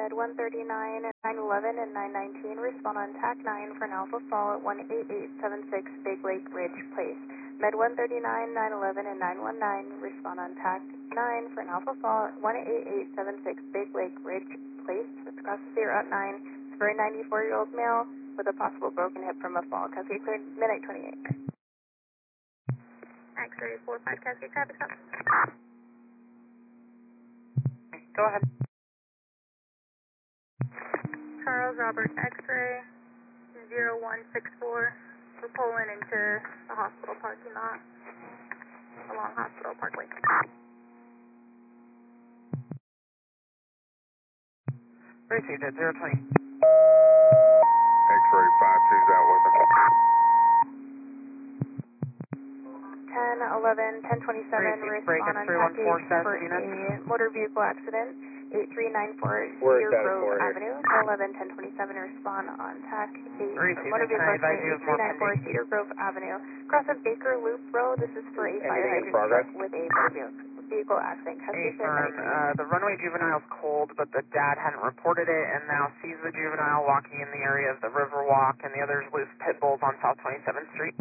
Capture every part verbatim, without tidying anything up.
Med one thirty-nine, nine eleven, and nine nineteen respond on TAC nine for an alpha fall at one eight eight seven six Big Lake Ridge Place. Med one thirty-nine, nine eleven, and nine one nine respond on TAC nine for an alpha fall at one eight eight seven six Big Lake Ridge Place. It's across the zero at nine. It's for a ninety-four-year-old male with a possible broken hip from a fall. Cascade cleared, midnight twenty-eight. X-ray four five Cascade traffic stop. Go ahead. Charles Robert X-ray zero one six four. We're pulling into the hospital parking lot along Hospital Parkway. Received at zero twenty. X-ray five two is out with us. ten eleven, ten twenty-seven, respond on package for a motor vehicle accident, eight three nine four Cedar Grove Avenue. ten eleven, ten twenty-seven, respond on TAC eight, motor vehicle accident, eight three nine four Cedar Grove Avenue. Cross a Baker Loop Road, this is for a fire hydrant truck with a motor vehicle. Vehicle accident. Hey, firm, uh, the runway juvenile's cold, but the dad hadn't reported it and now sees the juvenile walking in the area of the Riverwalk and the others loose pit bulls on South twenty-seventh Street.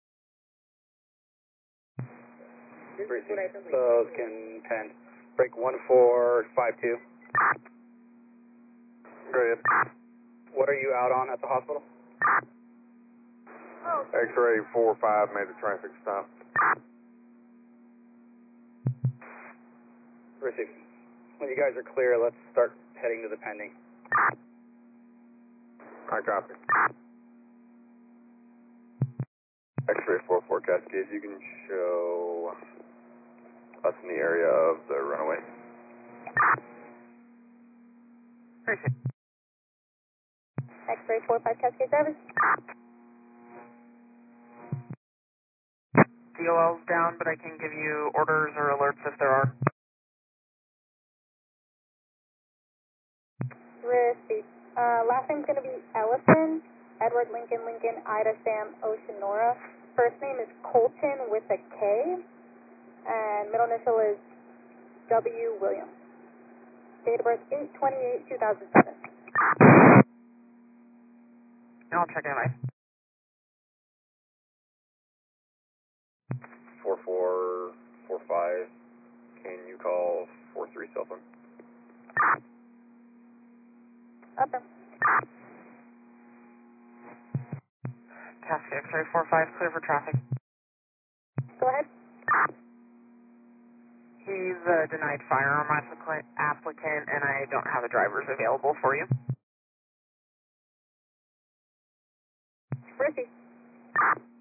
So, can ten. Break one four five two. Go ahead. What are you out on at the hospital? X-ray four five made a traffic stop. Receive. When you guys are clear, let's start heading to the pending. I copy. X-ray four four Cascade, you can show us in the area of the runaway. Appreciate it. X-ray four five Cascade service. D O L's down, but I can give you orders or alerts if there are. Receive. Uh, last name's going to be Ellison, Edward Lincoln Lincoln, Ida Sam Ocean Nora. First name is Colton with a K, and middle initial is W. William. Date of birth eight twenty-eight two thousand seven. I'll check in, right? four four four five, can you call four three cell phone? Upper. Cascade X-ray four five, clear for traffic. Go ahead. He's a denied firearm applicant, and I don't have the drivers available for you. Receive.